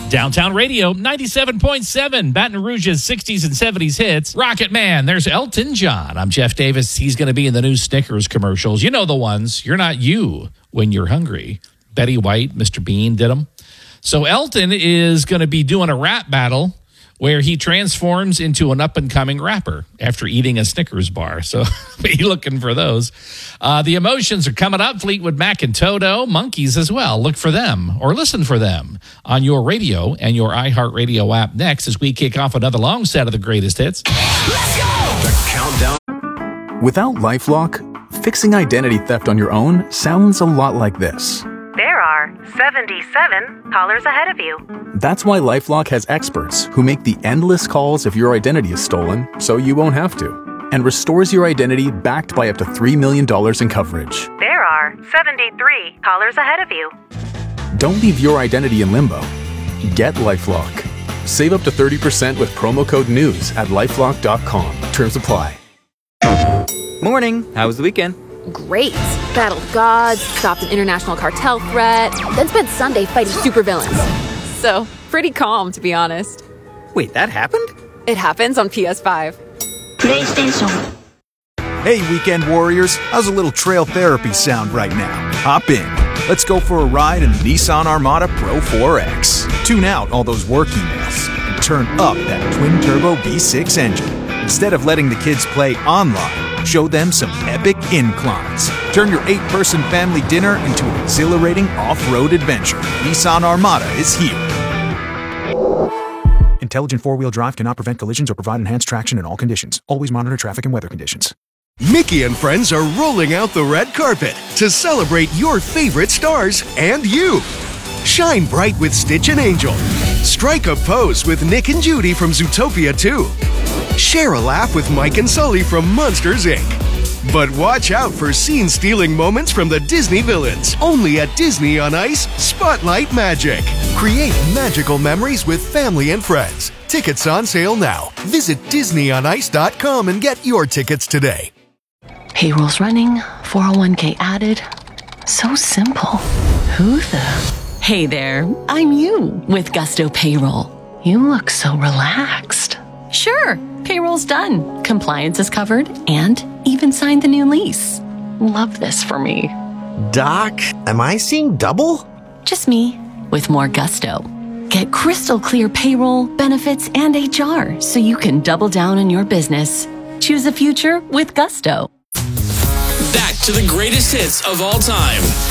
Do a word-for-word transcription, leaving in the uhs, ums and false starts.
Downtown Radio, ninety-seven point seven, Baton Rouge's sixties and seventies hits. Rocket Man, there's Elton John. I'm Jeff Davis. He's going to be in the new Snickers commercials. You know the ones. You're not you when you're hungry. Betty White, Mister Bean did them. So Elton is going to be doing a rap battle where he transforms into an up-and-coming rapper after eating a Snickers bar. So be looking for those. Uh, the Emotions are coming up. Fleetwood Mac and Toto. Monkeys as well. Look for them or listen for them on your radio and your iHeartRadio app next as we kick off another long set of the greatest hits. Let's go! The countdown. Without LifeLock, fixing identity theft on your own sounds a lot like this. There are seventy-seven callers ahead of you. That's why LifeLock has experts who make the endless calls if your identity is stolen so you won't have to, and restores your identity backed by up to three million dollars in coverage. There are seventy-three callers ahead of you. Don't leave your identity in limbo. Get LifeLock. Save up to thirty percent with promo code NEWS at lifelock dot com. Terms apply. Morning. How was the weekend? Great. Battled gods, stopped an international cartel threat, then spent Sunday fighting supervillains. So, pretty calm, to be honest. Wait, that happened? It happens on P S five. PlayStation. Hey, weekend warriors. How's a little trail therapy sound right now? Hop in. Let's go for a ride in the Nissan Armada Pro four X. Tune out all those work emails and turn up that twin-turbo V six engine. Instead of letting the kids play online, show them some epic inclines. Turn your eight-person family dinner into an exhilarating off-road adventure. Nissan Armada is here. Intelligent four-wheel drive cannot prevent collisions or provide enhanced traction in all conditions. Always monitor traffic and weather conditions. Mickey and friends are rolling out the red carpet to celebrate your favorite stars and you. Shine bright with Stitch and Angel. Strike a pose with Nick and Judy from Zootopia two. Share a laugh with Mike and Sully from Monsters, Incorporated. But watch out for scene-stealing moments from the Disney villains. Only at Disney on Ice, Spotlight Magic. Create magical memories with family and friends. Tickets on sale now. Visit disney on ice dot com and get your tickets today. Payroll's running, four oh one k added. So simple. Who the... Hey there, I'm you with Gusto Payroll. You look so relaxed. Sure, payroll's done, compliance is covered, and even signed the new lease. Love this for me. Doc, am I seeing double? Just me, with more gusto. Get crystal clear payroll, benefits, and H R so you can double down in your business. Choose a future with Gusto. Back to the greatest hits of all time.